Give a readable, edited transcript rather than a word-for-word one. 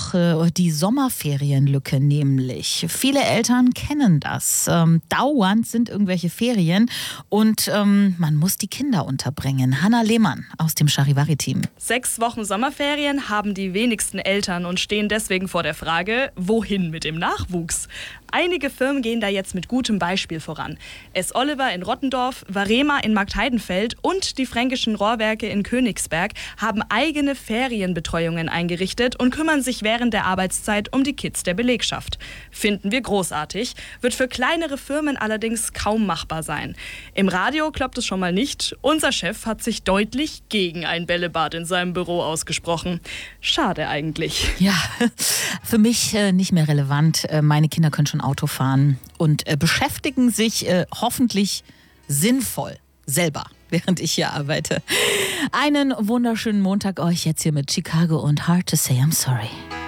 Woche die Sommerferienlücke nämlich. Viele Eltern kennen das. Dauernd sind irgendwelche Ferien und man muss die Kinder unterbringen. Hanna Lehmann aus dem Charivari-Team. 6 Wochen Sommerferien haben die wenigsten Eltern und stehen deswegen vor der Frage, wohin mit dem Nachwuchs? Einige Firmen gehen da jetzt mit gutem Beispiel voran. S. Oliver in Rottendorf, Varema in Marktheidenfeld und die Fränkischen Rohrwerke in Königsberg haben eigene Ferienbetreuungen eingerichtet und kümmern sich während der Arbeitszeit um die Kids der Belegschaft. Finden wir großartig, wird für kleinere Firmen allerdings kaum machbar sein. Im Radio klappt es schon mal nicht. Unser Chef hat sich deutlich gegen ein Bällebad in seinem Büro ausgesprochen. Schade eigentlich. Ja, für mich nicht mehr relevant. Meine Kinder können schon Auto fahren und beschäftigen sich hoffentlich sinnvoll selber, während ich hier arbeite. Einen wunderschönen Montag euch jetzt hier mit Chicago und Hard to Say I'm Sorry.